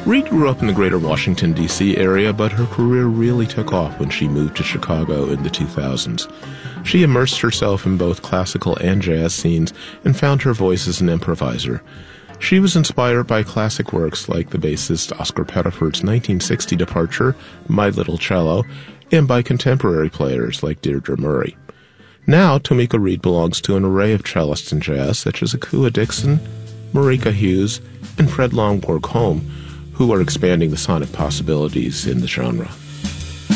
Reed grew up in the greater Washington, D.C. area, but her career really took off when she moved to Chicago in the 2000s. She immersed herself in both classical and jazz scenes and found her voice as an improviser. She was inspired by classic works like the bassist Oscar Pettiford's 1960 departure, My Little Cello, and by contemporary players like Deirdre Murray. Now, Tomika Reed belongs to an array of cellists in jazz such as Akua Dixon, Marika Hughes, and Fred Longborg Home, who are expanding the sonic possibilities in the genre.